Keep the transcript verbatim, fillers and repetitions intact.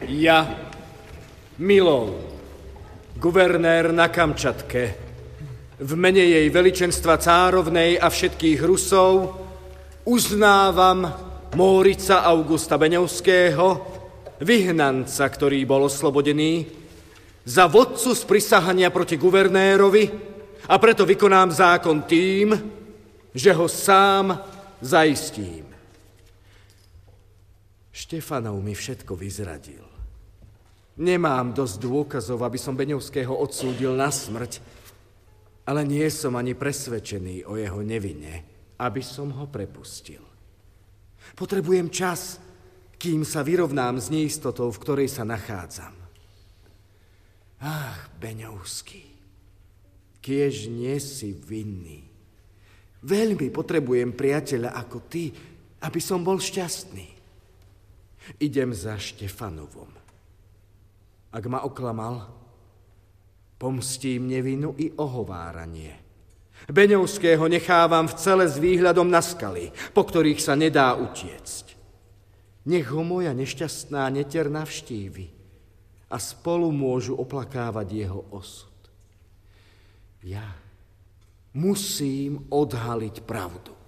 Ja, Milov, guvernér na Kamčatke, v mene jej veličenstva cárovnej a všetkých Rusov uznávam Mórica Augusta Beňovského, vyhnanca, ktorý bol oslobodený, za vodcu sprisahania proti guvernérovi a preto vykonám zákon tým, že ho sám zaistím. Štefanov mi všetko vyzradil. Nemám dosť dôkazov, aby som Beňovského odsúdil na smrť, ale nie som ani presvedčený o jeho nevine, aby som ho prepustil. Potrebujem čas, kým sa vyrovnám s neistotou, v ktorej sa nachádzam. Ach, Beňovský, kiež nie si vinný. Veľmi potrebujem priateľa ako ty, aby som bol šťastný. Idem za Štefanovom. Ak ma oklamal, pomstím nevinu i ohováranie. Beňovského nechávam v cele s výhľadom na skaly, po ktorých sa nedá utiecť. Nech ho moja nešťastná neter navštívi a spolu môžu oplakávať jeho osud. Ja musím odhaliť pravdu.